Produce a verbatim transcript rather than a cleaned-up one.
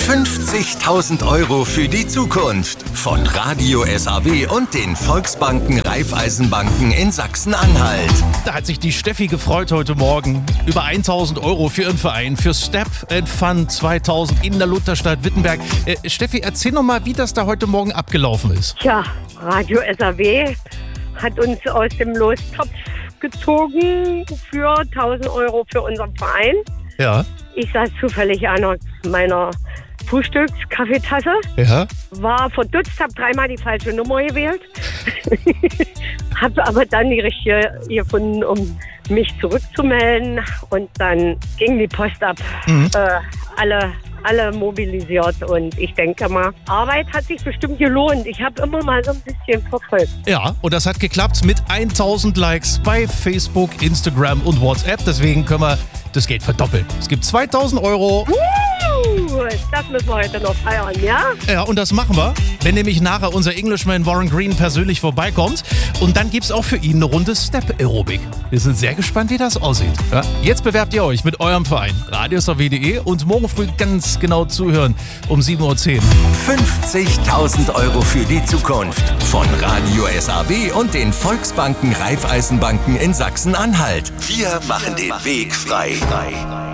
fünfzigtausend Euro für die Zukunft von Radio S A W und den Volksbanken Raiffeisenbanken in Sachsen-Anhalt. Da hat sich die Steffi gefreut heute Morgen über tausend Euro für ihren Verein, für Step and Fun zweitausend in der Lutherstadt Wittenberg. Äh, Steffi, erzähl noch mal, wie das da heute Morgen abgelaufen ist. Tja, Radio S A W hat uns aus dem Lostopf gezogen für tausend Euro für unseren Verein. Ja. Ich saß zufällig an meiner Frühstückskaffeetasse, Ja. war verdutzt, habe dreimal die falsche Nummer gewählt, habe aber dann die richtige gefunden, um mich zurückzumelden, und dann ging die Post ab. Mhm. Äh, alle, alle mobilisiert, und ich denke mal, Arbeit hat sich bestimmt gelohnt. Ich habe immer mal so ein bisschen verfolgt. Ja, und das hat geklappt mit tausend Likes bei Facebook, Instagram und WhatsApp. Deswegen können wir das Geld verdoppeln. Es gibt zweitausend Euro. Uh, das müssen wir heute noch feiern, ja? Ja, und das machen wir, wenn nämlich nachher unser Englishman Warren Green persönlich vorbeikommt. Und dann gibt's auch für ihn eine Runde Step-Aerobik. Wir sind sehr gespannt, wie das aussieht. Ja, jetzt bewerbt ihr euch mit eurem Verein. radio s a w punkt de und morgen früh ganz genau zuhören um sieben Uhr zehn. fünfzigtausend Euro für die Zukunft von Radio S A W und den Volksbanken Raiffeisenbanken in Sachsen-Anhalt. Wir machen den Weg frei.